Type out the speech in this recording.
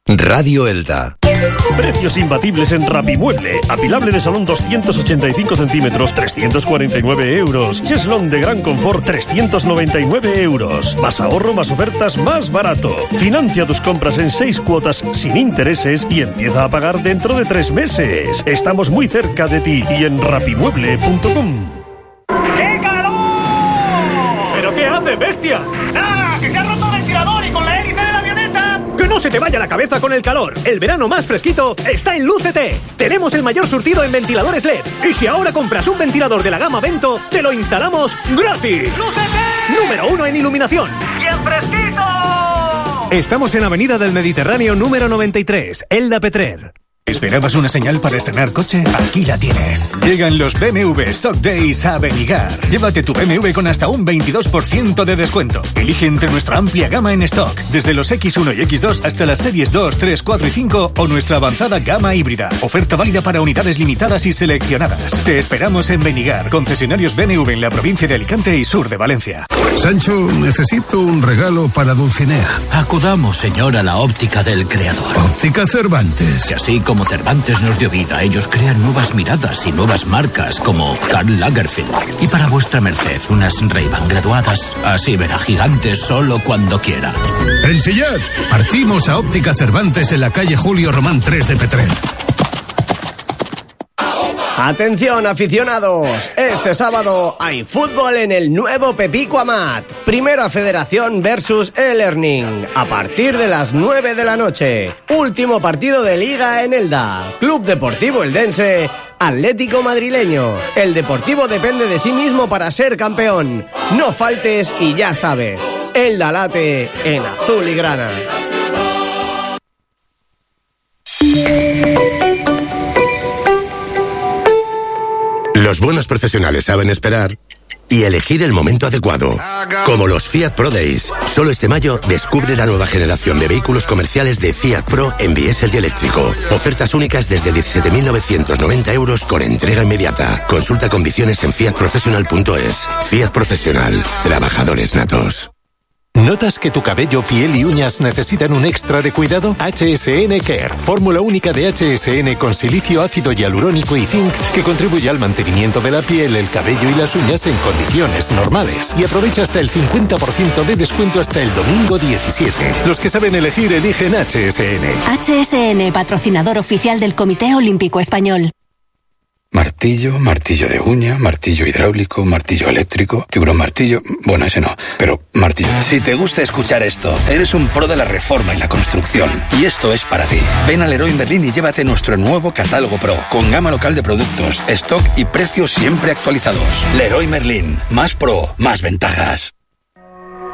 Radio Elda. Precios imbatibles en Rapimueble. Apilable de salón 285 centímetros, 349 euros. Cheslón de gran confort, 399 euros. Más ahorro, más ofertas, más barato. Financia tus compras en 6 cuotas sin intereses y empieza a pagar dentro de 3 meses. Estamos muy cerca de ti y en rapimueble.com. ¡Qué calor! ¿Pero qué hace, bestia? ¡Nada! ¡Que se ha roto el ventilador y con la hélice de la avioneta! ¡Que no se te vaya la cabeza con el calor! El verano más fresquito está en Lucete. Tenemos el mayor surtido en ventiladores LED. Y si ahora compras un ventilador de la gama Vento, te lo instalamos gratis. ¡Lucete! Número 1 en iluminación. ¡Y en fresquito! Estamos en Avenida del Mediterráneo número 93, Elda Petrer. ¿Esperabas una señal para estrenar coche? Aquí la tienes. Llegan los BMW Stock Days a Benigar. Llévate tu BMW con hasta un 22% de descuento. Elige entre nuestra amplia gama en stock, desde los X1 y X2 hasta las series 2, 3, 4 y 5 o nuestra avanzada gama híbrida. Oferta válida para unidades limitadas y seleccionadas. Te esperamos en Benigar, concesionarios BMW en la provincia de Alicante y sur de Valencia. Sancho, necesito un regalo para Dulcinea. Acudamos, señor, a la óptica del creador. Óptica Cervantes. Que así como Cervantes nos dio vida, ellos crean nuevas miradas y nuevas marcas, como Karl Lagerfeld. Y para vuestra merced, unas Ray-Ban graduadas. Así verá gigantes solo cuando quiera. En Sillat, partimos a Óptica Cervantes en la calle Julio Román 3 de Petrer. Atención, aficionados, este sábado hay fútbol en el nuevo Pepico Amat. Primera Federación versus E-Learning, a partir de las 9 de la noche. Último partido de Liga en Elda. Club Deportivo Eldense, Atlético Madrileño. El Deportivo depende de sí mismo para ser campeón. No faltes y ya sabes, Elda late en azul y grana. Los buenos profesionales saben esperar y elegir el momento adecuado. Como los Fiat Pro Days. Solo este mayo descubre la nueva generación de vehículos comerciales de Fiat Pro en diésel y eléctrico. Ofertas únicas desde 17.990 euros con entrega inmediata. Consulta condiciones en fiatprofessional.es. Fiat Profesional. Trabajadores natos. ¿Notas que tu cabello, piel y uñas necesitan un extra de cuidado? HSN Care, fórmula única de HSN con silicio, ácido hialurónico y zinc que contribuye al mantenimiento de la piel, el cabello y las uñas en condiciones normales. Y aprovecha hasta el 50% de descuento hasta el domingo 17. Los que saben elegir eligen HSN. HSN, patrocinador oficial del Comité Olímpico Español. Martillo, martillo de uña, martillo hidráulico, martillo eléctrico, tiburón martillo... Bueno, ese no, pero martillo. Si te gusta escuchar esto, eres un pro de la reforma y la construcción. Y esto es para ti. Ven a Leroy Merlin y llévate nuestro nuevo catálogo Pro, con gama local de productos, stock y precios siempre actualizados. Leroy Merlin, más pro, más ventajas.